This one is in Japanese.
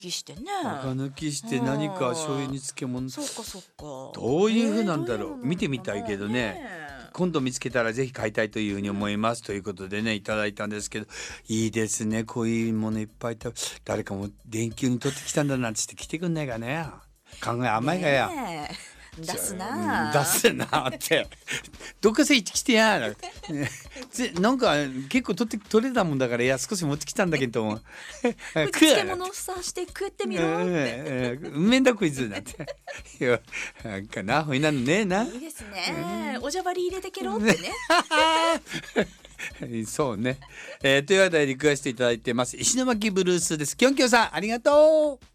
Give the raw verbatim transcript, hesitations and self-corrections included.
きしてね。 中抜きして何か醤油に漬物、 そうかそうか。 どういう風なんだろう、 えーどういうのなのかな見てみたいけどね。今度見つけたらぜひ買いたいというふうに思います、ということでねいただいたんですけど、いいですね、こういうものいっぱい食べ、誰かも電球に取ってきたんだなんつって来てくんないかね。考え甘いがや、 ねえ出すうんな出すなってどっかせ行ってきてや、ねぜなんか結構取って取れたもんだから、いや少し持ってきたんだけども食え漬物さして食ってみろって。 うんうん、めんだクイズなんていやなんかなほいなのねえな。 いいですね。おじゃばり入れてけろってね。 そうね、えー、というわけでリクエストいただいてます石巻ブルースです。きょんきょんさんありがとう。